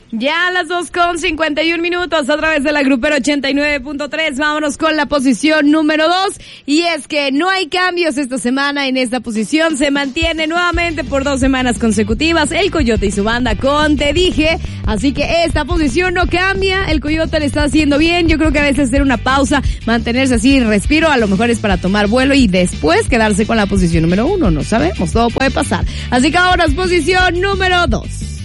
Ya a las 2:51 a través de la Grupera 89.3. Vámonos con la posición número 2. Y es que no hay cambios esta semana en esta posición. Se mantiene nuevamente por 2 semanas consecutivas el Coyote y su banda con Te Dije. Así que esta posición no cambia. El Coyote le está haciendo bien. Yo creo que a veces hacer una pausa, mantenerse así, respiro, a lo mejor es para tomar vuelo y después quedarse con la posición número 1. No sabemos, todo puede pasar. Así que ahora es posición número 2.